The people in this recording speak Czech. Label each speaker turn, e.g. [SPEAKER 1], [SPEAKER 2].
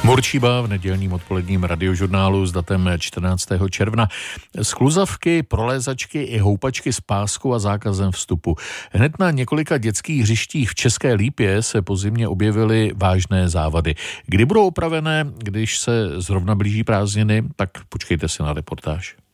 [SPEAKER 1] Murčíba v nedělním odpoledním radiožurnálu s datem 14. června. Skluzavky, prolézačky i houpačky s páskou a zákazem vstupu. Hned na několika dětských hřištích v České Lípě se po zimě objevily vážné závady. Kdy budou opravené, když se zrovna blíží prázdniny, tak počkejte si na reportáž.